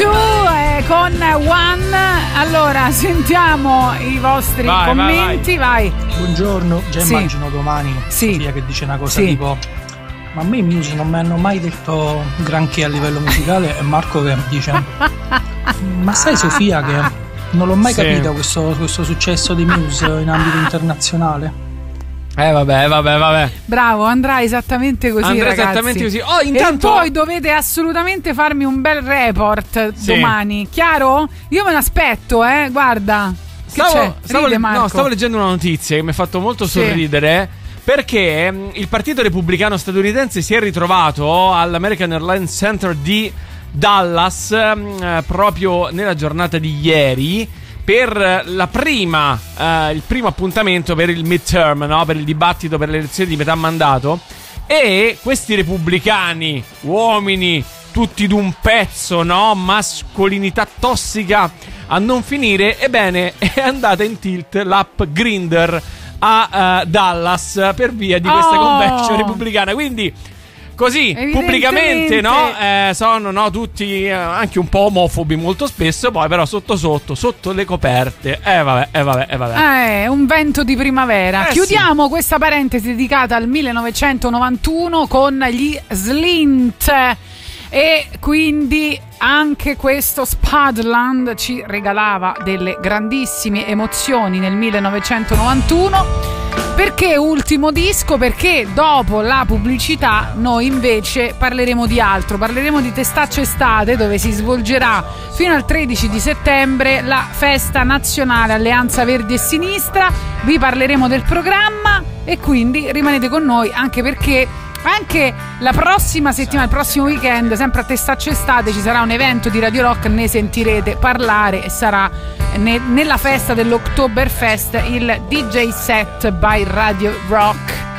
U2 con One. Allora, sentiamo i vostri commenti, vai. Buongiorno, già immagino domani Sofia che dice una cosa tipo: ma a me i Muse non mi hanno mai detto granché a livello musicale, e Marco che dice: ma sai Sofia che non l'ho mai capito questo successo di Muse in ambito internazionale. Vabbè. Bravo, andrà esattamente così, ragazzi. Esattamente così. Oh, intanto... E poi dovete assolutamente farmi un bel report domani, chiaro? Io me l'aspetto, guarda. Stavo leggendo una notizia che mi ha fatto molto sorridere, perché il partito repubblicano statunitense si è ritrovato all'American Airlines Center di Dallas proprio nella giornata di ieri per il primo appuntamento per il midterm, no? Per il dibattito per le elezioni di metà mandato. E questi repubblicani, uomini tutti d'un pezzo, no? Mascolinità tossica a non finire, ebbene è andata in tilt l'app Grindr a Dallas per via di questa convention repubblicana. Quindi così pubblicamente sono tutti anche un po' omofobi molto spesso, poi però sotto le coperte vabbè. Un vento di primavera. Chiudiamo questa parentesi dedicata al 1991 con gli Slint. E quindi anche questo Spudland ci regalava delle grandissime emozioni nel 1991. Perché ultimo disco? Perché dopo la pubblicità noi invece parleremo di altro. Parleremo di Testaccio Estate, dove si svolgerà fino al 13 di settembre la festa nazionale Alleanza Verdi e Sinistra. Vi parleremo del programma e quindi rimanete con noi, anche perché anche la prossima settimana, il prossimo weekend, sempre a Testaccio Estate, ci sarà un evento di Radio Rock, ne sentirete parlare, e sarà nella festa dell'Oktoberfest il DJ set by Radio Rock.